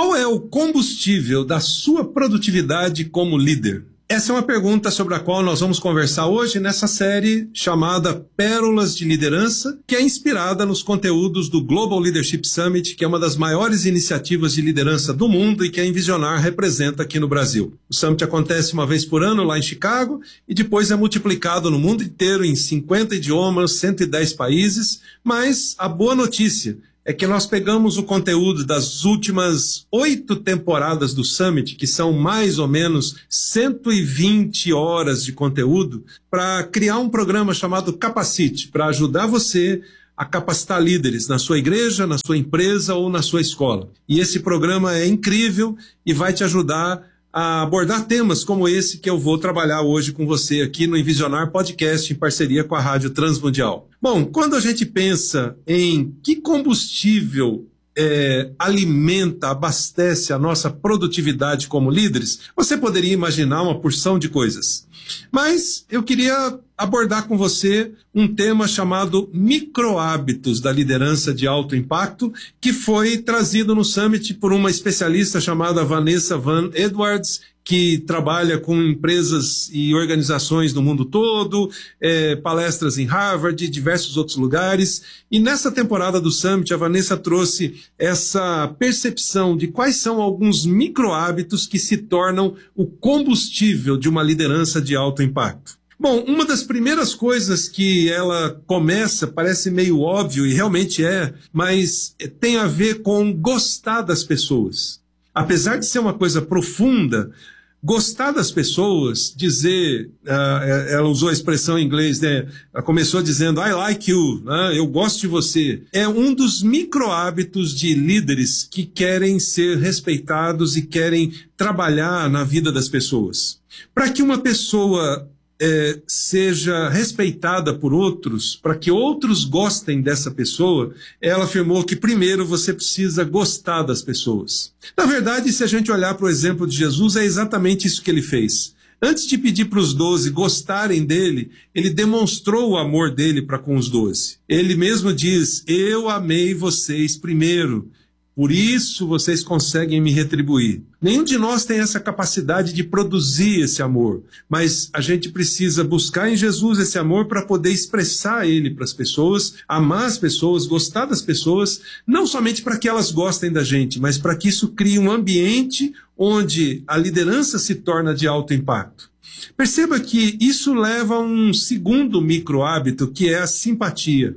Qual é o combustível da sua produtividade como líder? Essa é uma pergunta sobre a qual nós vamos conversar hoje nessa série chamada Pérolas de Liderança, que é inspirada nos conteúdos do Global Leadership Summit, que é uma das maiores iniciativas de liderança do mundo e que a Envisionar representa aqui no Brasil. O Summit acontece uma vez por ano lá em Chicago e depois é multiplicado no mundo inteiro em 50 idiomas, 110 países, mas a boa notícia é que nós pegamos o conteúdo das últimas 8 temporadas do Summit, que são mais ou menos 120 horas de conteúdo, para criar um programa chamado Capacite, para ajudar você a capacitar líderes na sua igreja, na sua empresa ou na sua escola. E esse programa é incrível e vai te ajudar a abordar temas como esse que eu vou trabalhar hoje com você aqui no Envisionar Podcast em parceria com a Rádio Transmundial. Bom, quando a gente pensa em que combustível alimenta, abastece a nossa produtividade como líderes, você poderia imaginar uma porção de coisas. Mas eu queria abordar com você um tema chamado microhábitos da liderança de alto impacto, que foi trazido no Summit por uma especialista chamada Vanessa Van Edwards, que trabalha com empresas e organizações no mundo todo, palestras em Harvard e diversos outros lugares. E nessa temporada do Summit, a Vanessa trouxe essa percepção de quais são alguns microhábitos que se tornam o combustível de uma liderança de alto impacto. Bom, uma das primeiras coisas que ela começa, parece meio óbvio e realmente é, mas tem a ver com gostar das pessoas. Apesar de ser uma coisa profunda, gostar das pessoas, dizer, ela usou a expressão em inglês, né? Ela começou dizendo, I like you, né? Eu gosto de você. É um dos micro-hábitos de líderes que querem ser respeitados e querem trabalhar na vida das pessoas. Para que uma pessoa seja respeitada por outros, para que outros gostem dessa pessoa, ela afirmou que primeiro você precisa gostar das pessoas. Na verdade, se a gente olhar para o exemplo de Jesus, é exatamente isso que ele fez. Antes de pedir para os 12 gostarem dele, ele demonstrou o amor dele para com os 12. Ele mesmo diz, eu amei vocês primeiro. Por isso vocês conseguem me retribuir. Nenhum de nós tem essa capacidade de produzir esse amor, mas a gente precisa buscar em Jesus esse amor para poder expressar ele para as pessoas, amar as pessoas, gostar das pessoas, não somente para que elas gostem da gente, mas para que isso crie um ambiente onde a liderança se torna de alto impacto. Perceba que isso leva a um segundo micro-hábito, que é a simpatia.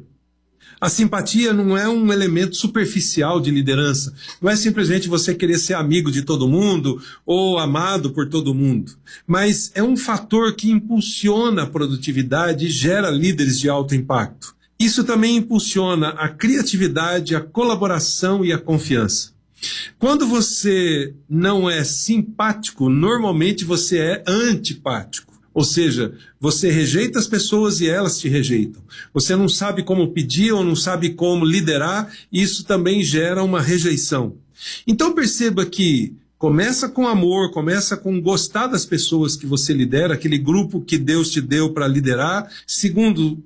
A simpatia não é um elemento superficial de liderança. Não é simplesmente você querer ser amigo de todo mundo ou amado por todo mundo. Mas é um fator que impulsiona a produtividade e gera líderes de alto impacto. Isso também impulsiona a criatividade, a colaboração e a confiança. Quando você não é simpático, normalmente você é antipático. Ou seja, você rejeita as pessoas e elas te rejeitam. Você não sabe como pedir ou não sabe como liderar, e isso também gera uma rejeição. Então perceba que começa com amor, começa com gostar das pessoas que você lidera, aquele grupo que Deus te deu para liderar. Segundo,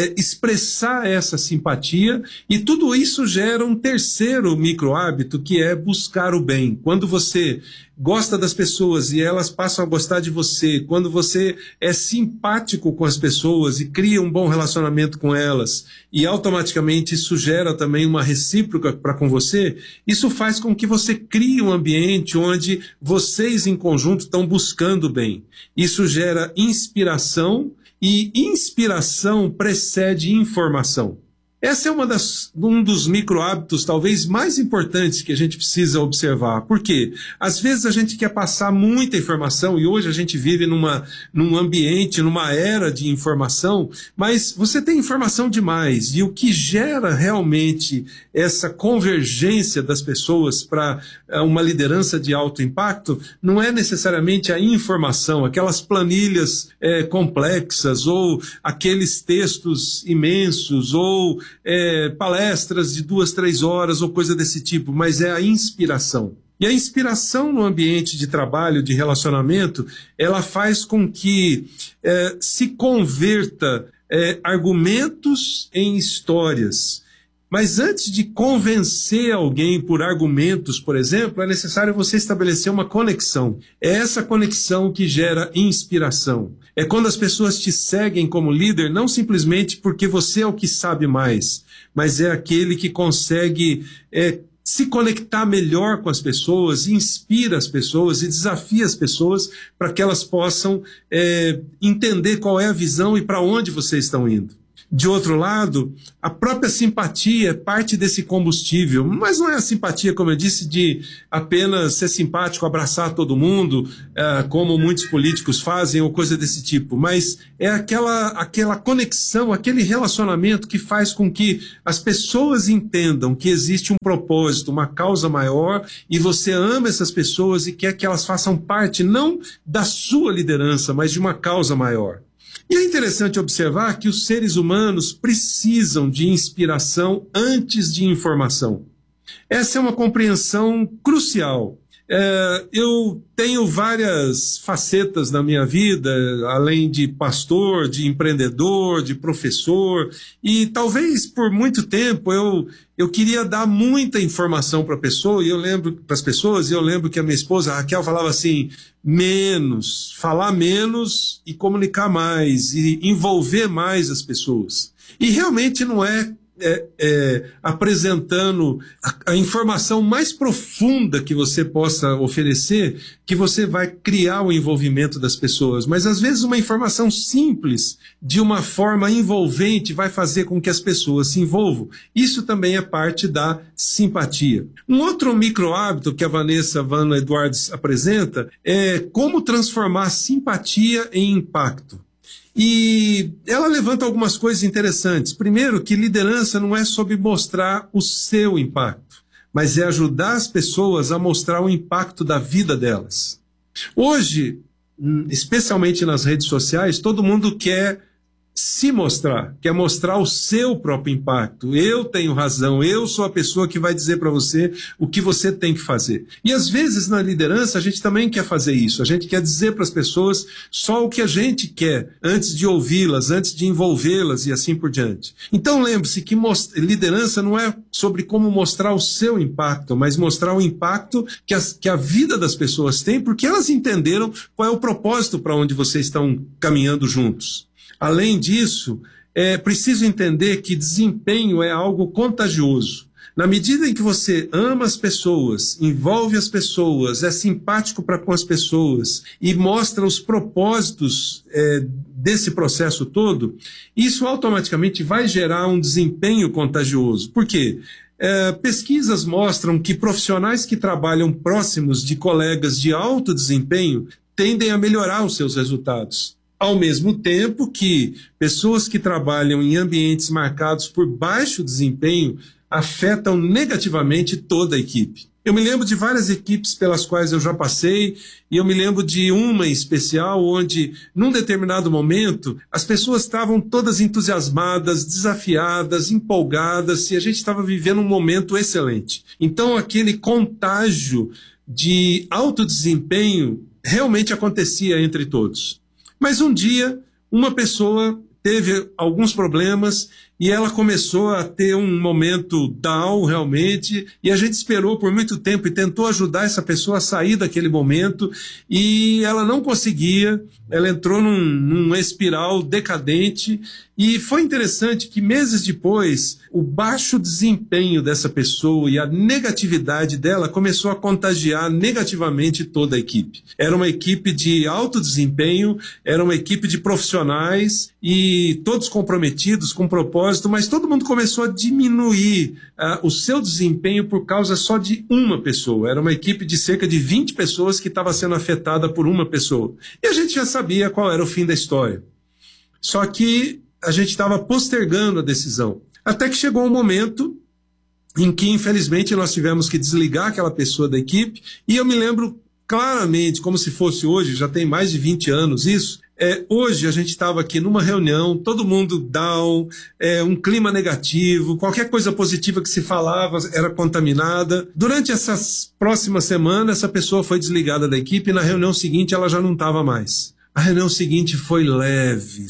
expressar essa simpatia, e tudo isso gera um terceiro micro-hábito, que é buscar o bem. Quando você gosta das pessoas e elas passam a gostar de você, quando você é simpático com as pessoas e cria um bom relacionamento com elas, e automaticamente isso gera também uma recíproca para com você, isso faz com que você crie um ambiente onde vocês em conjunto estão buscando o bem. Isso gera inspiração, e inspiração precede informação. Essa é um dos micro-hábitos talvez mais importantes que a gente precisa observar. Por quê? Às vezes a gente quer passar muita informação, e hoje a gente vive num ambiente, numa era de informação, mas você tem informação demais, e o que gera realmente essa convergência das pessoas para uma liderança de alto impacto não é necessariamente a informação, aquelas planilhas complexas, ou aqueles textos imensos, ou palestras de 2, 3 horas ou coisa desse tipo, mas é a inspiração. E a inspiração no ambiente de trabalho, de relacionamento, ela faz com que se converta argumentos em histórias. Mas antes de convencer alguém por argumentos, por exemplo, é necessário você estabelecer uma conexão. É essa conexão que gera inspiração. É quando as pessoas te seguem como líder, não simplesmente porque você é o que sabe mais, mas é aquele que consegue se conectar melhor com as pessoas, inspira as pessoas e desafia as pessoas para que elas possam entender qual é a visão e para onde vocês estão indo. De outro lado, a própria simpatia é parte desse combustível, mas não é a simpatia, como eu disse, de apenas ser simpático, abraçar todo mundo, como muitos políticos fazem, ou coisa desse tipo, mas é aquela conexão, aquele relacionamento que faz com que as pessoas entendam que existe um propósito, uma causa maior, e você ama essas pessoas e quer que elas façam parte, não da sua liderança, mas de uma causa maior. E é interessante observar que os seres humanos precisam de inspiração antes de informação. Essa é uma compreensão crucial. Eu tenho várias facetas na minha vida, além de pastor, de empreendedor, de professor, e talvez por muito tempo eu queria dar muita informação para as pessoas, e eu lembro que a minha esposa, a Raquel, falava assim, falar menos e comunicar mais, e envolver mais as pessoas. E realmente não é apresentando a informação mais profunda que você possa oferecer, que você vai criar o envolvimento das pessoas. Mas às vezes uma informação simples, de uma forma envolvente, vai fazer com que as pessoas se envolvam. Isso também é parte da simpatia. Um outro micro hábito que a Vanessa Van Edwards apresenta é como transformar simpatia em impacto. E ela levanta algumas coisas interessantes. Primeiro, que liderança não é sobre mostrar o seu impacto, mas é ajudar as pessoas a mostrar o impacto da vida delas. Hoje, especialmente nas redes sociais, todo mundo quer se mostrar, quer mostrar o seu próprio impacto. Eu tenho razão, eu sou a pessoa que vai dizer para você o que você tem que fazer. E às vezes na liderança a gente também quer fazer isso, a gente quer dizer para as pessoas só o que a gente quer, antes de ouvi-las, antes de envolvê-las e assim por diante. Então lembre-se que liderança não é sobre como mostrar o seu impacto, mas mostrar o impacto que a vida das pessoas tem, porque elas entenderam qual é o propósito para onde vocês estão caminhando juntos. Além disso, é preciso entender que desempenho é algo contagioso. Na medida em que você ama as pessoas, envolve as pessoas, é simpático para com as pessoas e mostra os propósitos desse processo todo, isso automaticamente vai gerar um desempenho contagioso. Por quê? Pesquisas mostram que profissionais que trabalham próximos de colegas de alto desempenho tendem a melhorar os seus resultados. Ao mesmo tempo que pessoas que trabalham em ambientes marcados por baixo desempenho afetam negativamente toda a equipe. Eu me lembro de várias equipes pelas quais eu já passei, e eu me lembro de uma em especial onde, num determinado momento, as pessoas estavam todas entusiasmadas, desafiadas, empolgadas, e a gente estava vivendo um momento excelente. Então, aquele contágio de alto desempenho realmente acontecia entre todos. Mas um dia, uma pessoa teve alguns problemas e ela começou a ter um momento down realmente, e a gente esperou por muito tempo e tentou ajudar essa pessoa a sair daquele momento, e ela não conseguia, ela entrou num espiral decadente, e foi interessante que meses depois, o baixo desempenho dessa pessoa e a negatividade dela começou a contagiar negativamente toda a equipe. Era uma equipe de alto desempenho, era uma equipe de profissionais, e todos comprometidos com propósito, mas todo mundo começou a diminuir o seu desempenho por causa só de uma pessoa. Era uma equipe de cerca de 20 pessoas que estava sendo afetada por uma pessoa. E a gente já sabia qual era o fim da história. Só que a gente estava postergando a decisão. Até que chegou um momento em que, infelizmente, nós tivemos que desligar aquela pessoa da equipe, e eu me lembro claramente, como se fosse hoje, já tem mais de 20 anos isso. Hoje a gente estava aqui numa reunião, todo mundo down, um clima negativo, qualquer coisa positiva que se falava era contaminada. Durante essas próximas semanas, essa pessoa foi desligada da equipe, e na reunião seguinte ela já não estava mais. A reunião seguinte foi leve,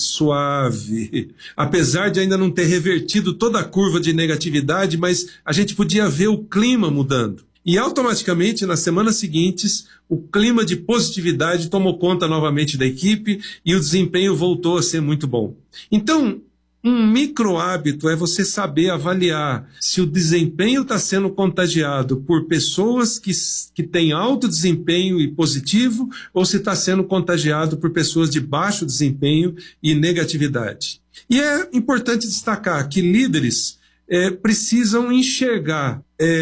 suave, apesar de ainda não ter revertido toda a curva de negatividade, mas a gente podia ver o clima mudando. E automaticamente, nas semanas seguintes, o clima de positividade tomou conta novamente da equipe e o desempenho voltou a ser muito bom. Então, um micro hábito é você saber avaliar se o desempenho está sendo contagiado por pessoas que têm alto desempenho e positivo ou se está sendo contagiado por pessoas de baixo desempenho e negatividade. E é importante destacar que líderes precisam enxergar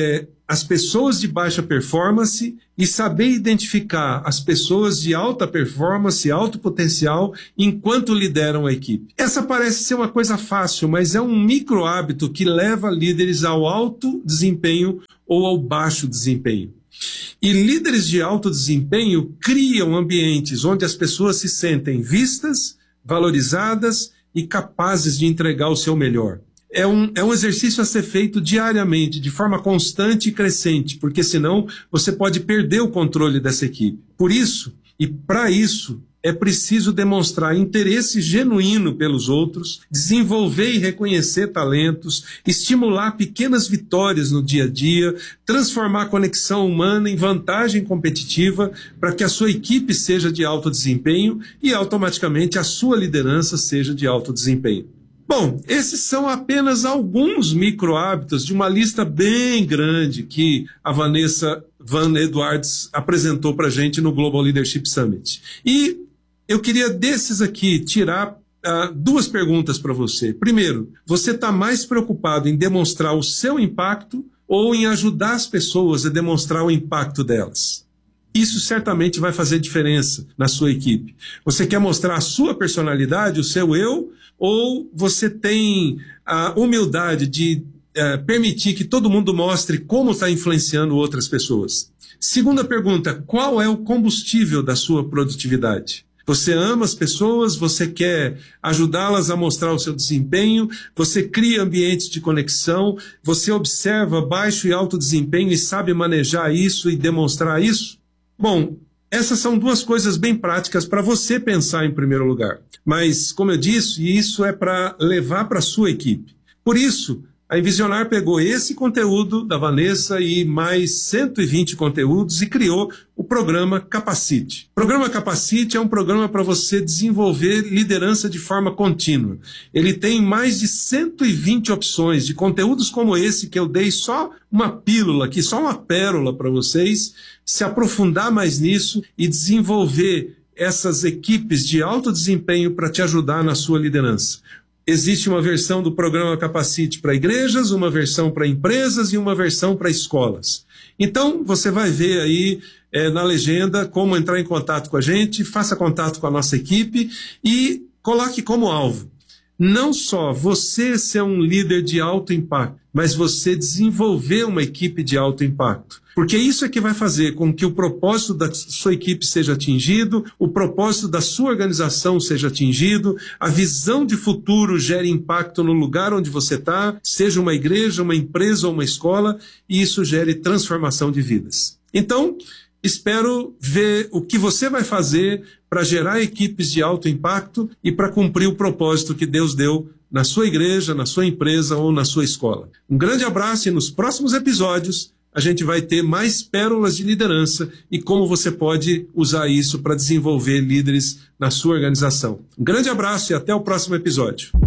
as pessoas de baixa performance e saber identificar as pessoas de alta performance, alto potencial, enquanto lideram a equipe. Essa parece ser uma coisa fácil, mas é um micro hábito que leva líderes ao alto desempenho ou ao baixo desempenho. E líderes de alto desempenho criam ambientes onde as pessoas se sentem vistas, valorizadas e capazes de entregar o seu melhor. É um exercício a ser feito diariamente, de forma constante e crescente, porque senão você pode perder o controle dessa equipe. Por isso, e para isso, é preciso demonstrar interesse genuíno pelos outros, desenvolver e reconhecer talentos, estimular pequenas vitórias no dia a dia, transformar a conexão humana em vantagem competitiva para que a sua equipe seja de alto desempenho e automaticamente a sua liderança seja de alto desempenho. Bom, esses são apenas alguns micro-hábitos de uma lista bem grande que a Vanessa Van Edwards apresentou para a gente no Global Leadership Summit. E eu queria desses aqui tirar duas perguntas para você. Primeiro, você está mais preocupado em demonstrar o seu impacto ou em ajudar as pessoas a demonstrar o impacto delas? Isso certamente vai fazer diferença na sua equipe. Você quer mostrar a sua personalidade, o seu eu, ou você tem a humildade de permitir que todo mundo mostre como está influenciando outras pessoas? Segunda pergunta, qual é o combustível da sua produtividade? Você ama as pessoas, você quer ajudá-las a mostrar o seu desempenho, você cria ambientes de conexão, você observa baixo e alto desempenho e sabe manejar isso e demonstrar isso? Bom, essas são duas coisas bem práticas para você pensar em primeiro lugar. Mas, como eu disse, isso é para levar para a sua equipe. Por isso, a Envisionar pegou esse conteúdo da Vanessa e mais 120 conteúdos e criou o programa Capacite. O programa Capacite é um programa para você desenvolver liderança de forma contínua. Ele tem mais de 120 opções de conteúdos como esse que eu dei só uma pílula aqui, só uma pérola para vocês, se aprofundar mais nisso e desenvolver essas equipes de alto desempenho para te ajudar na sua liderança. Existe uma versão do programa Capacite para igrejas, uma versão para empresas e uma versão para escolas. Então, você vai ver aí na legenda como entrar em contato com a gente, faça contato com a nossa equipe e coloque como alvo não só você ser um líder de alto impacto, mas você desenvolver uma equipe de alto impacto. Porque isso é que vai fazer com que o propósito da sua equipe seja atingido, o propósito da sua organização seja atingido, a visão de futuro gere impacto no lugar onde você está, seja uma igreja, uma empresa ou uma escola, e isso gere transformação de vidas. Então, espero ver o que você vai fazer para gerar equipes de alto impacto e para cumprir o propósito que Deus deu na sua igreja, na sua empresa ou na sua escola. Um grande abraço e nos próximos episódios a gente vai ter mais pérolas de liderança e como você pode usar isso para desenvolver líderes na sua organização. Um grande abraço e até o próximo episódio.